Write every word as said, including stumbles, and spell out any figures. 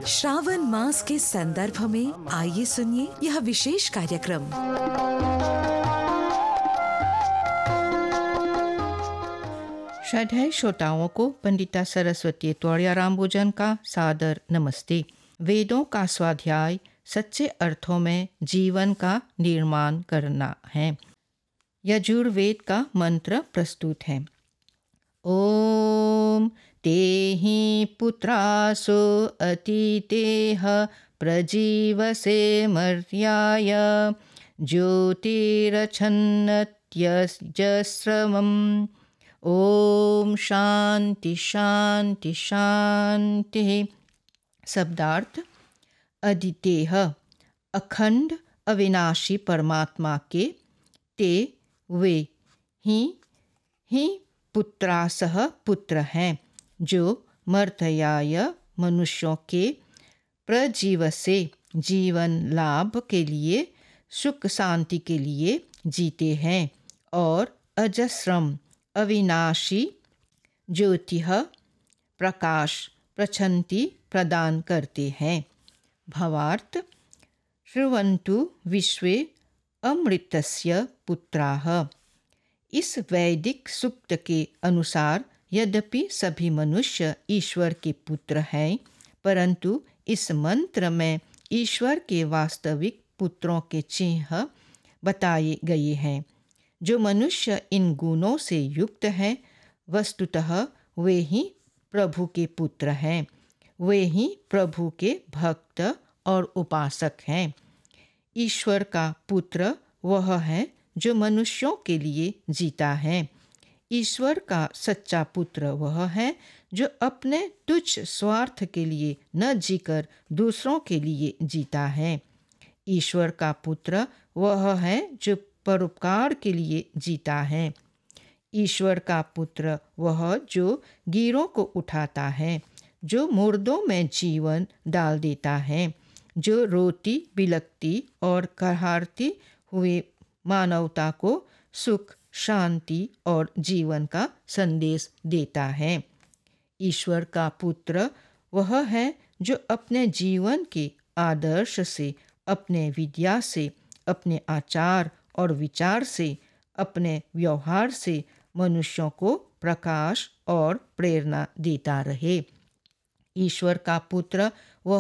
श्रावण मास के संदर्भ में आइए सुनिए यह विशेष कार्यक्रम। श्रद्धेय श्रोताओं को पंडिता सरस्वती त्वड़ियाराम भोजन का सादर नमस्ते। वेदों का स्वाध्याय सच्चे अर्थों में जीवन का निर्माण करना है। यजुर्वेद का मंत्र प्रस्तुत है। ओम तेहि पुत्रासो अतितेह प्रजीवसे मर्याय ज्योतिरछन्नत्यजस्रमम्। ओम शांति शांति शांति। शब्दार्थ: अदितेह अखंड अविनाशी परमात्मा के, ते वे ही ही पुत्रासह पुत्र हैं, जो मर्त्याय मनुष्यों के प्रजीव से जीवन लाभ के लिए, सुख शांति के लिए जीते हैं और अजस्रम अविनाशी ज्योतिः प्रकाश प्रचंति प्रदान करते हैं। भावार्थ: श्रृण्वन्तु विश्वे अमृतस्य पुत्राः। इस वैदिक सूक्त के अनुसार यद्यपि सभी मनुष्य ईश्वर के पुत्र हैं, परंतु इस मंत्र में ईश्वर के वास्तविक पुत्रों के चिन्ह बताए गए हैं। जो मनुष्य इन गुणों से युक्त है, वस्तुतः वे ही प्रभु के पुत्र हैं, वे ही प्रभु के भक्त और उपासक हैं। ईश्वर का पुत्र वह है जो मनुष्यों के लिए जीता है। ईश्वर का सच्चा पुत्र वह है जो अपने तुच्छ स्वार्थ के लिए न जीकर दूसरों के लिए जीता है। ईश्वर का पुत्र वह है जो परोपकार के लिए जीता है। ईश्वर का पुत्र वह जो गीरों को उठाता है, जो मुर्दों में जीवन डाल देता है, जो रोती बिलखती और करहारती हुए मानवता को सुख शांति और जीवन का संदेश देता है। ईश्वर का पुत्र वह है जो अपने जीवन के आदर्श से, अपने विद्या से, अपने आचार और विचार से, अपने व्यवहार से मनुष्यों को प्रकाश और प्रेरणा देता रहे। ईश्वर का पुत्र वह